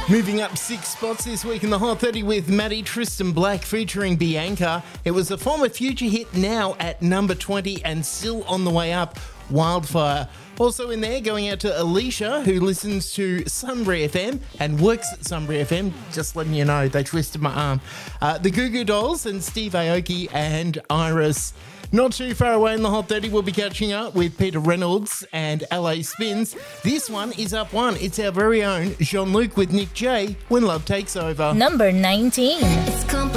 Moving up 6 spots this week in the Hot 30 with Maddie Tristan Black featuring Bianca. It was a former Future hit, now at number 20 and still on the way up, Wildfire. Also in there, going out to Alicia, who listens to Sunbury FM and works at Sunbury FM. Just letting you know, they twisted my arm. The Goo Goo Dolls and Steve Aoki and Iris. Not too far away in the Hot 30, we'll be catching up with Peter Reynolds and LA Spins. This one is up 1. It's our very own Jean-Luc with Nick J, When Love Takes Over. Number 19. It's